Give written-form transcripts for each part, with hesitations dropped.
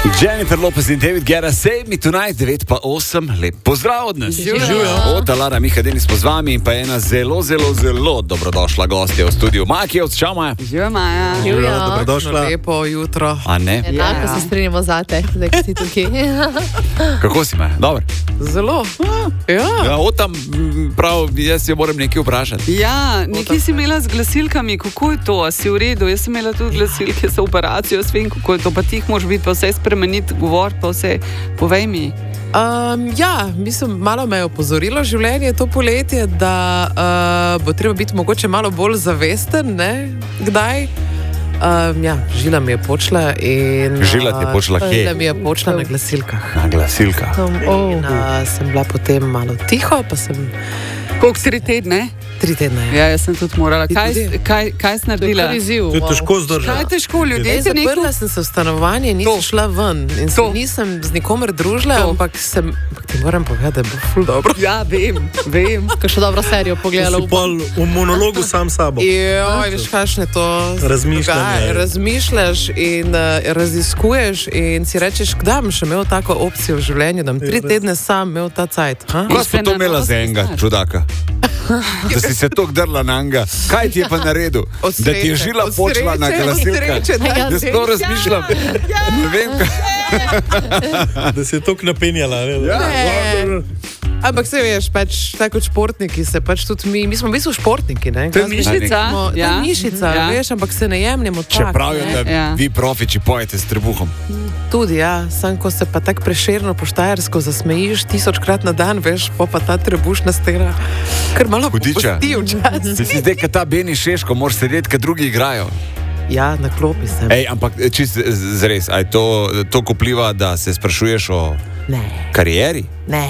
Jennifer Lopez in David Guetta, Save Me Tonight, 9:08, lep pozdrav od nas. Živijo. Lara, Miha, Denis smo z vami in pa ena zelo dobrodošla gostja v studiu. Maja Kjevc, čau Maja. Živijo Maja. Živijo, dobrodošla. Lepo jutro. A ne? Enako se strinjamo zate, zdaj ki si tukaj. Kako si, Maja? Dobar. Zelo. Ja, o tam prav, jaz jo moram nekaj vprašati. Ja, nekaj si imela z glasilkami, kako je to? A si v redu? Jaz sem imela tudi glasilke za operacijo, jaz vem, kako je to, pa tih moraš biti, pa vse spremeniti, govor, pa vse. Povej mi. Ja, mislim, malo me je opozorilo življenje to poletje, da bo treba biti mogoče malo bolj zavesten, ne? Kdaj? Ja, žila mi je počela in... Žila ti je počela kje? Žila mi je počela na glasilkah. Na glasilkah. In sem bila potem malo tiho, pa sem... Koliko 3 tedne? 3 tedne. Ja, jaz sem tudi morala. Kaj si naredila? To je težko zdržati. Kaj je težko, ljudje? Zaprla sem se v stanovanje, nisem šla ven in se nisem z nikomer družila, ampak ti moram povedati, da je bilo ful dobro. Ja, vem. Kakšno dobro serijo pogledala. Si pol v monologu sam sabo. Joj, veš, kakšne to razmišljanje. Razmišljaš in raziskuješ in si rečeš, kdaj bom še imel tako opcijo v življenju, da bom 3 tedne sam imel ta cajt. Kaj si to imela za enega čudaka? Da si se tok drla na njega. Kaj ti je pa naredil? Da ti je žila počela na glasilkah. Da si to razmišljam. Ne vem, kaj. Da si je tok napenjala. Ampak se veš, pač tako kot športniki se pač tudi mi smo v bistvu športniki, ne? To je mišica. To je mišica, veš, ampak se ne jemljemo tako. Čeprav je, da vi profiči pojete s trebuhom. Tudi, ja, sam ko se pa tako Prešerno po štajersko zasmejiš 1000-krat na dan, veš, pa ta trebušna stera kar malo popusti včasih. Si zdaj, kad ta Beni Šeško, moraš sedeti, kad drugi igrajo. Ja, na klopi sem. Ej, ampak čist zares, aj to vpliva, da se sprašuješ o karieri?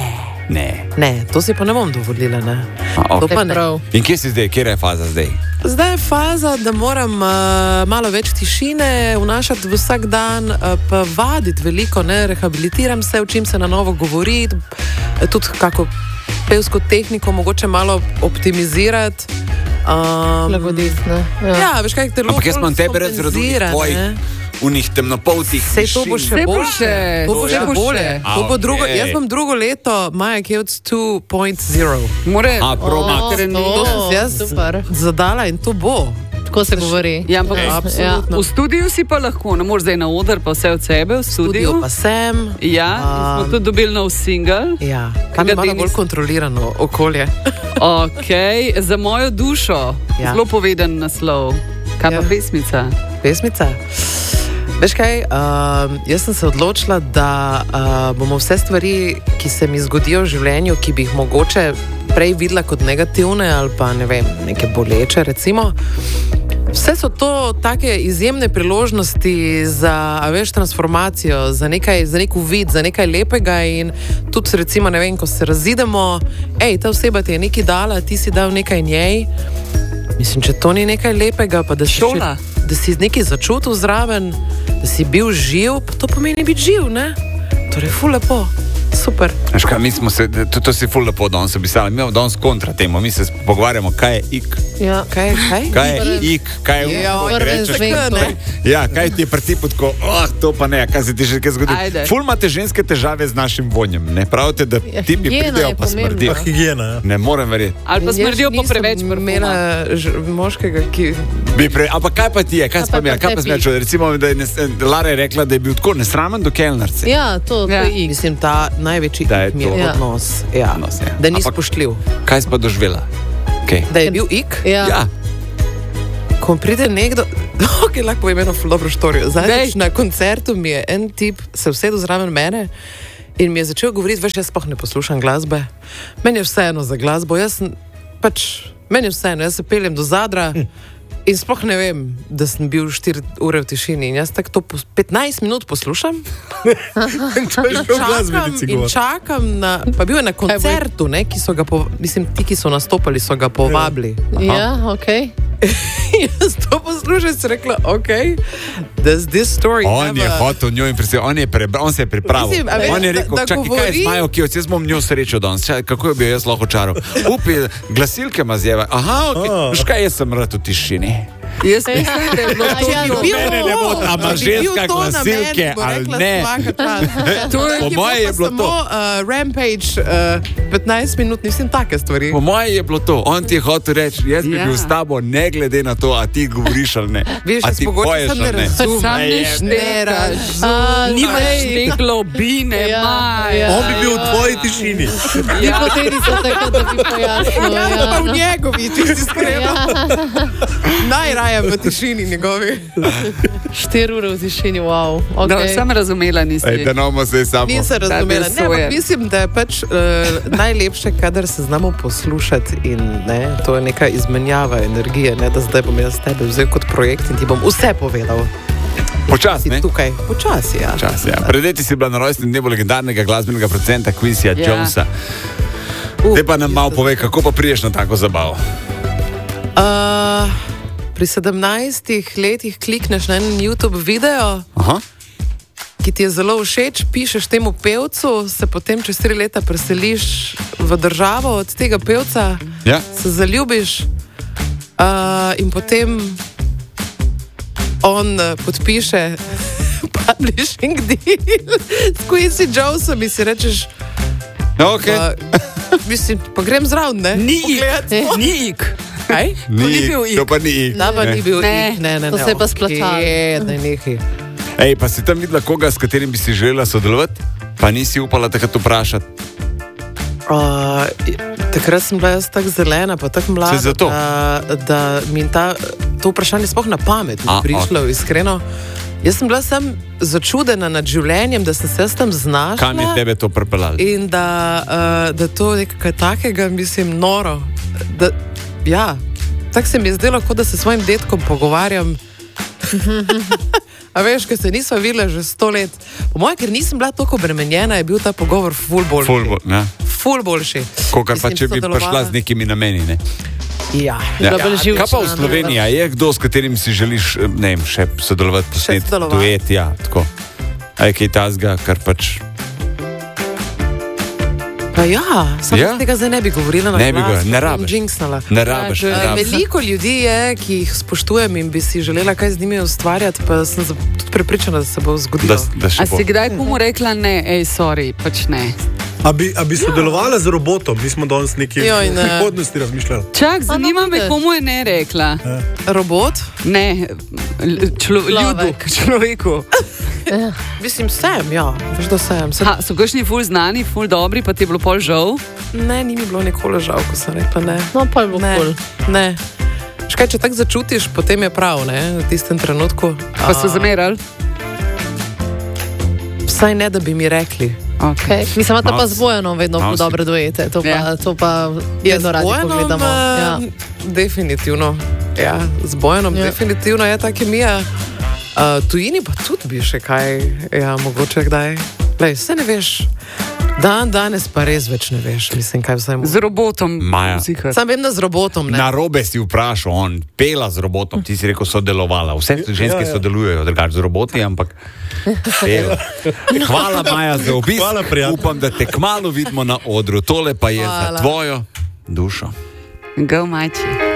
Ne, to si pa ne bom dovolila, ne. To pa ne. In kje si zdaj, kje je faza zdaj? Zdaj je faza, da moram malo več tišine vnašati vsak dan, pa vaditi veliko, ne, rehabilitiram se, učim se na novo govoriti, tudi kako pevsko tehniko mogoče malo optimizirati. Lagoditi, ne. Ja, veš kaj, telo ampak jaz imam tebe rad zaradi tvojih unih temnopoltih tišin. Sej to bo še boljše. To bo še bolje. To bo drugo, jaz bom drugo leto Maja Kjevc 2.0. More, jaz zadala in to bo. Tako se govori. Ja, ampak v studiu si pa lahko, ne moreš zdaj na oder, pa vse od sebe v studiu. Pa sem. Ja, smo tudi dobili nov single. Ja, tam je malo bolj kontrolirano okolje. Ok, za mojo dušo. Zelo poveden naslov. Kaj pa pesmica? Pesmica? Veš kaj, jaz sem se odločila, da bomo vse stvari, ki se mi zgodijo v življenju, ki bi jih mogoče prej videla kot negativne ali pa ne vem, neke boleče recimo, vse so to take izjemne priložnosti za, veš, transformacijo, za nek uvid, za nekaj lepega in tudi recimo, ne vem, ko se razidemo, ta oseba ti je nekaj dala, ti si dal nekaj njej, mislim, če to ni nekaj lepega, pa da si nekaj začutil zraven, da si bil živ, pa to pomeni biti živ, ne? Torej, ful lepo. Super. Veš kaj, mi smo se, to si ful lepo danes opisali, mi imamo danes kontra temo, mi se pogovarjamo, kaj je ik. Ja. Kaj je ik, kaj je kaj ti je prtipu tako, to pa ne, kaj se ti že kaj zgodi. Ful imate ženske težave z našim vonjem, ne pravite, da ti mi pridejo pa smrdijo. Pa higiena, ja. Ne morem verjeti. Ali pa smrdijo pa preveč imela moškega, ki... Ampak kaj pa ti je, kaj pa smečo, recimo, da je Lara je rekla, da je bil tako nesramen do kelnarce. Ja, to je ik. Mislim, ta največji ik mi je odnos. Da ni spoštljiv. Kaj si pa doživela? Da je bil ik? Ja. Ko pride nekdo, lahko povem eno dobro štorijo. Zadnjič na koncertu mi je en tip se usedel zraven mene in mi je začel govoriti, veš, jaz sploh ne poslušam glasbe. Meni je vseeno za glasbo, meni je vseeno, jaz se peljem do Zadra in sploh ne vem, da sem bil 4 ure v tišini in jaz tako to 15 minut poslušam. In čakam na, pa bil je na koncertu, ne, ki so ga, mislim, ti, ki so nastopali, so ga povabili. Ja, okej. Jaz to poslušam in sem rekla, does this story on je hotel njo impresivati, on se je pripravil. On je rekel, čakaj, kaj je z Majo Kjevc, jaz bom njo srečo danes, kako bi jaz lahko čaral. Upi, glasilke ma zjeva, veš kaj, jaz sem rad v tišini. Jaz mislim, da je bilo to Ama ženska glasilke, ali ne? Po moje je bilo to. Rampage 15 minut, mislim, take stvari. Po moje je bilo to. On ti je hotel reči, jaz bi bil s tabo, ne glede na to, a ti govoriš ali ne. A ti poješ ali ne. Ne razumem. Nimaš te globine, On bi bil v tvoji tišini. Ti hoteli so tako, da bi pojasnil. Ja, pa v njegovi, če si iskreno. Najraje v tišini njegovi. 4 ure v tišini, wow. Okay. Sem razumela, nisi. Nisem razumela. Ne, mislim, da je pač najlepše, kadar se znamo poslušati in ne, to je neka izmenjava energije, ne, da zdaj bom jaz tebe vzel kot projekt in ti bom vse povedal. Počasi, ne? Tukaj. Počasi, ja. Pred leti si bila na rojstnem dnevu legendarnega glasbenega producenta Quincyja Jonesa. Zdaj pa nam malo povej, kako pa priješ na tako zabavo? Pri 17 letih klikneš na en YouTube video, ki ti je zelo všeč, pišeš temu pevcu, se potem čez 3 leta preseliš v državo od tega pevca, se zaljubiš in potem on podpiše publishing deal s Quincy Jonesom in si rečeš, mislim, pa grem zraven, ne? Ni ik. Kaj? To pa ni ik. Da pa ni bil ik. Ne. To se je pa splačalo. Ej, pa si tam videla koga, s katerim bi si želela sodelovati? Pa nisi upala takrat vprašati? Takrat sem bila jaz tako zelena, pa tako mlada, da mi to vprašanje sploh na pamet ni prišlo, iskreno. Jaz sem bila sam začudena nad življenjem, da sem se jaz tam znašla. Kam je tebe to pripeljalo? In da to nekaj takega, mislim, noro. Tako se mi je zdelo, kot da se s svojim detkom pogovarjam. A veš, ker se nisva videla že 100 let. Po mojem, ker nisem bila toliko obremenjena, je bil ta pogovor ful boljši. Ful boljši. Kokar pa če bi prišla z nekimi nameni, ne? Ja. Kaj pa v Sloveniji? Je kdo, s katerim si želiš, ne vem, še sodelovati, posneti duet, tako. A je kaj tazga, kar pač... Pa ja, samo tega zdaj ne bi govorila na glas. Ne rabiš. Ne rabiš. Veliko ljudi je, ki jih spoštujem in bi si želela kaj z njimi ustvarjati, pa sem tudi prepričana, da se bo zgodilo. A si kdaj komu rekla ne, sorry, pač ne? A bi sodelovala z robotom? Mi smo danes neki v prihodnosti razmišljali. Čak, zanima me, komu je ne rekla. Robot? Ne, človeku. Mislim, sem, ja. Veš, da sem. So kakšni ful znani, ful dobri, pa ti je bilo pol žal? Ne, ni mi bilo nikoli žal, ko sem rekla ne. No, pa je bilo ful. Ne. Škaj, če tako začutiš, potem je prav, ne, v tistem trenutku. Pa so zamerali? Vsaj ne, da bi mi rekli. Okay. Mislim, da pa z Bojanom vedno dobre duete. To pa vedno radi pogledamo. Definitivno. Ja, z Bojanom definitivno je ta kemija. Tujini pa tudi bi še kaj, mogoče kdaj. Lej, vse ne veš. Danes pa res več ne veš, mislim, kaj vsaj z robotom. Maja. Sam vem, da z robotom ne. Na robe si vprašal, on pela z robotom, ti si rekel sodelovala. Vse ženske sodelujejo, drugače z roboti, ampak pela. Hvala, Maja, za obisk. Hvala, prijatelj. Upam, da te kmalu vidimo na odru. Tole pa je za tvojo dušo. Go, Majči.